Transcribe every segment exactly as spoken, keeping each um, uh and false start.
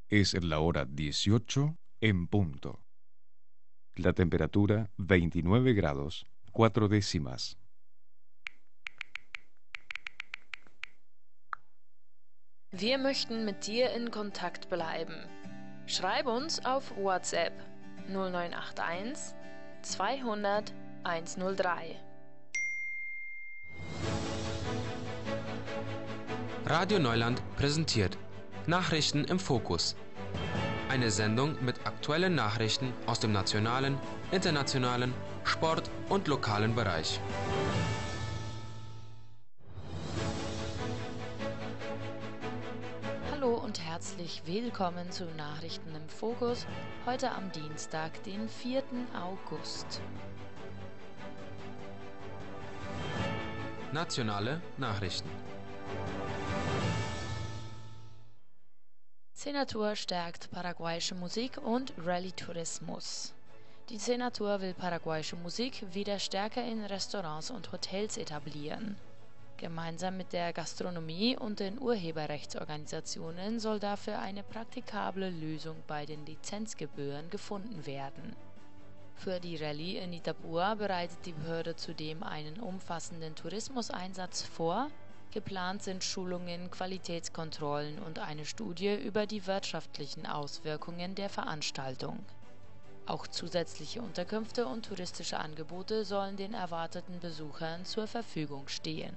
Es la hora dieciocho en punto. La temperatura veintinueve grados, cuatro décimas. Wir möchten mit dir in Kontakt bleiben. Schreib uns auf WhatsApp null neun acht eins zweihundert hundertdrei. Radio Neuland präsentiert Nachrichten im Fokus. Eine Sendung mit aktuellen Nachrichten aus dem nationalen, internationalen, Sport- und lokalen Bereich. Hallo und herzlich willkommen zu Nachrichten im Fokus, heute am Dienstag, den vierten August. Nationale Nachrichten. Senator stärkt paraguayische Musik und Rallye-Tourismus. Die Senatur will paraguayische Musik wieder stärker in Restaurants und Hotels etablieren. Gemeinsam mit der Gastronomie und den Urheberrechtsorganisationen soll dafür eine praktikable Lösung bei den Lizenzgebühren gefunden werden. Für die Rallye in Itapúa bereitet die Behörde zudem einen umfassenden Tourismuseinsatz vor. Geplant sind Schulungen, Qualitätskontrollen und eine Studie über die wirtschaftlichen Auswirkungen der Veranstaltung. Auch zusätzliche Unterkünfte und touristische Angebote sollen den erwarteten Besuchern zur Verfügung stehen.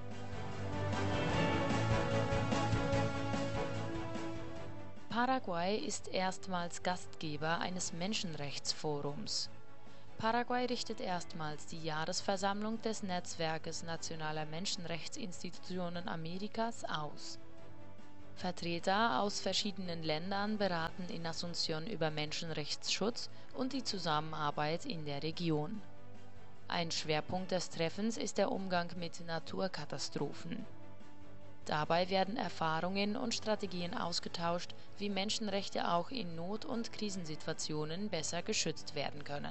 Paraguay ist erstmals Gastgeber eines Menschenrechtsforums. Paraguay richtet erstmals die Jahresversammlung des Netzwerkes nationaler Menschenrechtsinstitutionen Amerikas aus. Vertreter aus verschiedenen Ländern beraten in Asunción über Menschenrechtsschutz und die Zusammenarbeit in der Region. Ein Schwerpunkt des Treffens ist der Umgang mit Naturkatastrophen. Dabei werden Erfahrungen und Strategien ausgetauscht, wie Menschenrechte auch in Not- und Krisensituationen besser geschützt werden können.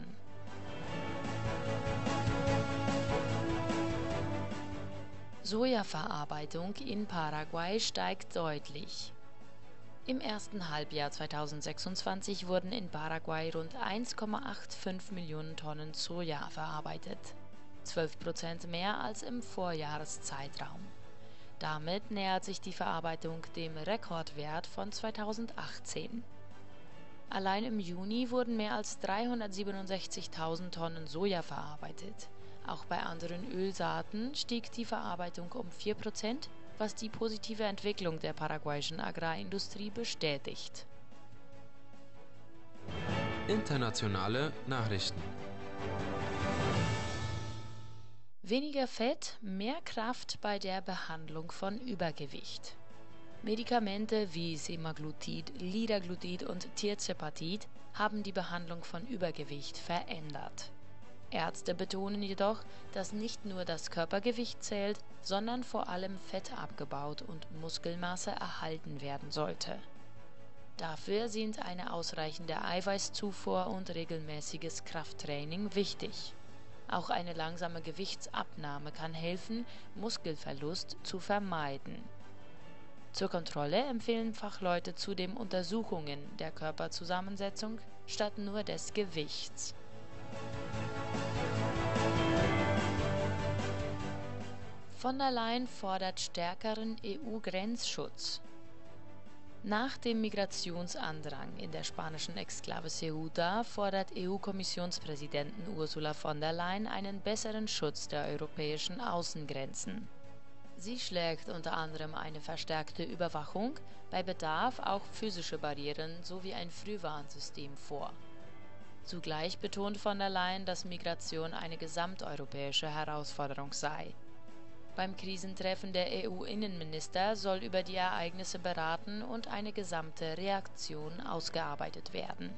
Sojaverarbeitung in Paraguay steigt deutlich. Im ersten Halbjahr zweitausendsechsundzwanzig wurden in Paraguay rund eins Komma fünfundachtzig Millionen Tonnen Soja verarbeitet, zwölf Prozent mehr als im Vorjahreszeitraum. Damit nähert sich die Verarbeitung dem Rekordwert von zweitausendachtzehn. Allein im Juni wurden mehr als dreihundertsiebenundsechzigtausend Tonnen Soja verarbeitet. Auch bei anderen Ölsaaten stieg die Verarbeitung um vier Prozent, was die positive Entwicklung der paraguayischen Agrarindustrie bestätigt. Internationale Nachrichten. Weniger Fett, mehr Kraft bei der Behandlung von Übergewicht. Medikamente wie Semaglutid, Liraglutid und Tirzepatid haben die Behandlung von Übergewicht verändert. Ärzte betonen jedoch, dass nicht nur das Körpergewicht zählt, sondern vor allem Fett abgebaut und Muskelmasse erhalten werden sollte. Dafür sind eine ausreichende Eiweißzufuhr und regelmäßiges Krafttraining wichtig. Auch eine langsame Gewichtsabnahme kann helfen, Muskelverlust zu vermeiden. Zur Kontrolle empfehlen Fachleute zudem Untersuchungen der Körperzusammensetzung statt nur des Gewichts. Von der Leyen fordert stärkeren E U-Grenzschutz. Nach dem Migrationsandrang in der spanischen Exklave Ceuta fordert E U-Kommissionspräsidentin Ursula von der Leyen einen besseren Schutz der europäischen Außengrenzen. Sie schlägt unter anderem eine verstärkte Überwachung, bei Bedarf auch physische Barrieren sowie ein Frühwarnsystem vor. Zugleich betont von der Leyen, dass Migration eine gesamteuropäische Herausforderung sei. Beim Krisentreffen der E U-Innenminister soll über die Ereignisse beraten und eine gesamte Reaktion ausgearbeitet werden.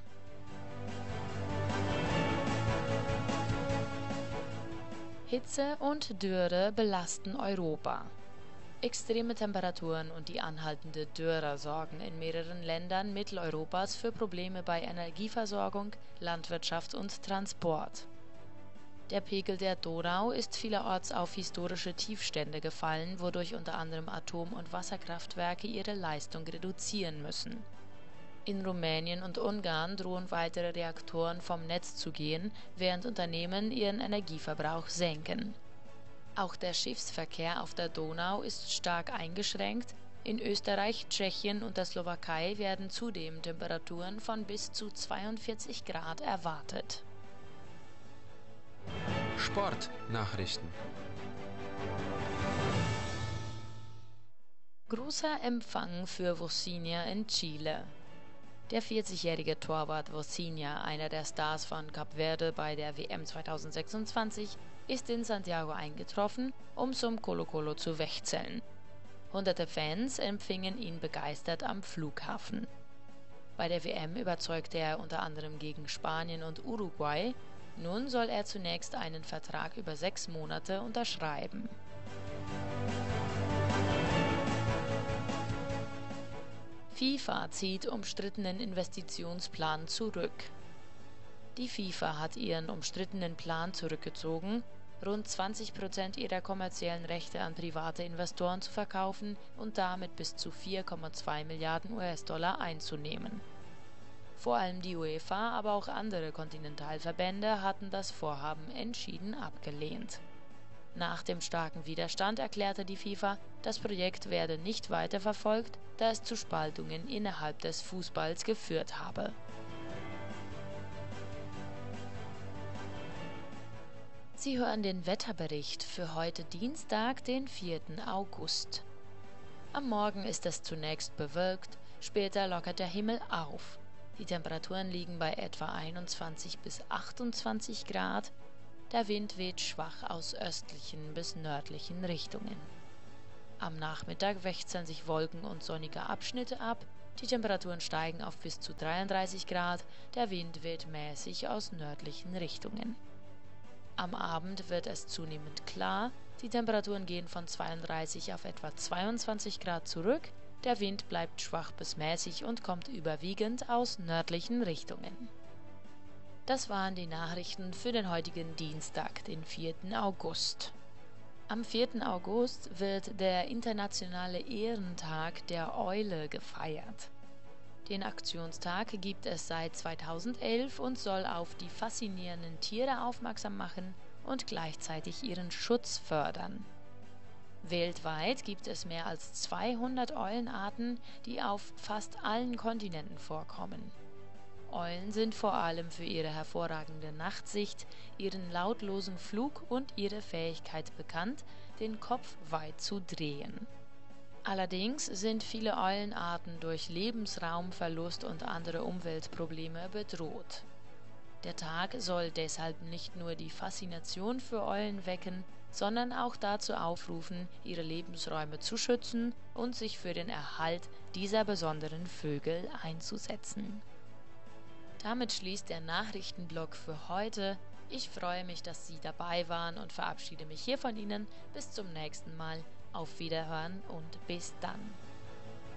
Hitze und Dürre belasten Europa. Extreme Temperaturen und die anhaltende Dürre sorgen in mehreren Ländern Mitteleuropas für Probleme bei Energieversorgung, Landwirtschaft und Transport. Der Pegel der Donau ist vielerorts auf historische Tiefstände gefallen, wodurch unter anderem Atom- und Wasserkraftwerke ihre Leistung reduzieren müssen. In Rumänien und Ungarn drohen weitere Reaktoren vom Netz zu gehen, während Unternehmen ihren Energieverbrauch senken. Auch der Schiffsverkehr auf der Donau ist stark eingeschränkt. In Österreich, Tschechien und der Slowakei werden zudem Temperaturen von bis zu zweiundvierzig Grad erwartet. Sportnachrichten. Großer Empfang für Vozinha in Chile. Der vierzigjährige Torwart Vozinha, einer der Stars von Kap Verde bei der W M zweitausendsechsundzwanzig, ist in Santiago eingetroffen, um zum Colo-Colo zu wechseln. Hunderte Fans empfingen ihn begeistert am Flughafen. Bei der W M überzeugte er unter anderem gegen Spanien und Uruguay. Nun soll er zunächst einen Vertrag über sechs Monate unterschreiben. FIFA zieht umstrittenen Investitionsplan zurück. Die FIFA hat ihren umstrittenen Plan zurückgezogen, rund zwanzig Prozent ihrer kommerziellen Rechte an private Investoren zu verkaufen und damit bis zu vier Komma zwei Milliarden U S-Dollar einzunehmen. Vor allem die UEFA, aber auch andere Kontinentalverbände hatten das Vorhaben entschieden abgelehnt. Nach dem starken Widerstand erklärte die FIFA, das Projekt werde nicht weiterverfolgt, da es zu Spaltungen innerhalb des Fußballs geführt habe. Sie hören den Wetterbericht für heute Dienstag, den vierten August. Am Morgen ist es zunächst bewölkt, später lockert der Himmel auf. Die Temperaturen liegen bei etwa einundzwanzig bis achtundzwanzig Grad. Der Wind weht schwach aus östlichen bis nördlichen Richtungen. Am Nachmittag wechseln sich Wolken und sonnige Abschnitte ab. Die Temperaturen steigen auf bis zu dreiunddreißig Grad. Der Wind weht mäßig aus nördlichen Richtungen. Am Abend wird es zunehmend klar. Die Temperaturen gehen von zweiunddreißig auf etwa zweiundzwanzig Grad zurück. Der Wind bleibt schwach bis mäßig und kommt überwiegend aus nördlichen Richtungen. Das waren die Nachrichten für den heutigen Dienstag, den vierten August. Am vierten August wird der internationale Ehrentag der Eule gefeiert. Den Aktionstag gibt es seit zweitausendelf und soll auf die faszinierenden Tiere aufmerksam machen und gleichzeitig ihren Schutz fördern. Weltweit gibt es mehr als zweihundert Eulenarten, die auf fast allen Kontinenten vorkommen. Eulen sind vor allem für ihre hervorragende Nachtsicht, ihren lautlosen Flug und ihre Fähigkeit bekannt, den Kopf weit zu drehen. Allerdings sind viele Eulenarten durch Lebensraumverlust und andere Umweltprobleme bedroht. Der Tag soll deshalb nicht nur die Faszination für Eulen wecken, sondern auch dazu aufrufen, ihre Lebensräume zu schützen und sich für den Erhalt dieser besonderen Vögel einzusetzen. Damit schließt der Nachrichtenblock für heute. Ich freue mich, dass Sie dabei waren und verabschiede mich hier von Ihnen. Bis zum nächsten Mal. Auf Wiederhören und bis dann.